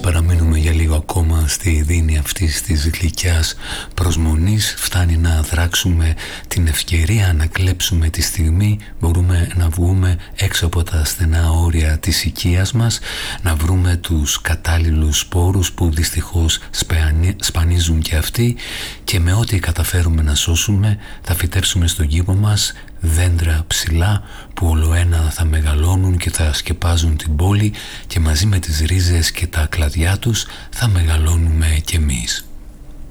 παραμείνουμε για λίγο ακόμα στη δίνη αυτής της γλυκιάς προσμονής. Φτάνει να δράξουμε την ευκαιρία, να κλέψουμε τη στιγμή. Μπορούμε να βγούμε έξω από τα στενά όρια της οικίας μας, να βρούμε τους κατάλληλους σπόρους που δυστυχώς σπανίζουν και αυτοί, και με ό,τι καταφέρουμε να σώσουμε θα φυτέψουμε στον κήπο μας δέντρα ψηλά που ολοένα θα μεγαλώνουν και θα σκεπάζουν την πόλη, και μαζί με τις ρίζες και τα κλαδιά τους θα μεγαλώνουμε κι εμείς.